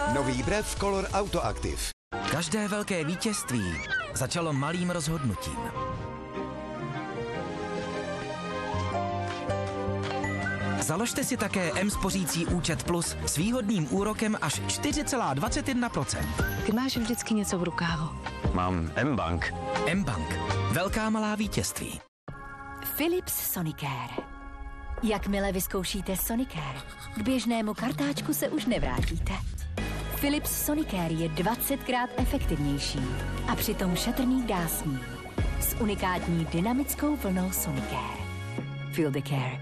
Nový brev Color Auto Active. Každé velké vítězství začalo malým rozhodnutím. Založte si také M-spořící účet Plus s výhodným úrokem až 4,21%. Ty máš vždycky něco v rukávu. Mám M-Bank. M-Bank. Velká malá vítězství. Philips Sonicare. Jakmile vyzkoušíte Sonicare, k běžnému kartáčku se už nevrátíte. Philips Sonicare je 20krát efektivnější a přitom šetrný k dásní. S unikátní dynamickou vlnou Sonicare. Feel the care.